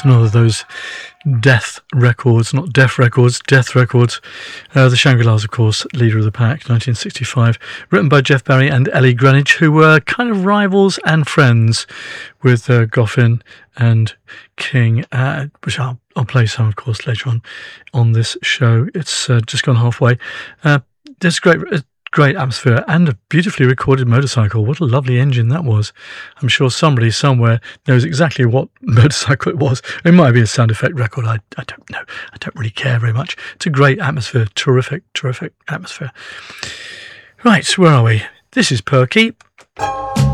with another of those death records. The Shangri-Las, of course, Leader of the Pack, 1965, written by Jeff Barry and Ellie Greenwich, who were kind of rivals and friends with Goffin and King, which I'll play some, of course, later on this show. It's just gone halfway. There's great atmosphere and a beautifully recorded motorcycle. What a lovely engine that was. I'm sure somebody somewhere knows exactly what motorcycle it was. It might be a sound effect record. I don't know. I don't really care very much. It's a great atmosphere. Terrific atmosphere. Right, where are we? This is Perky.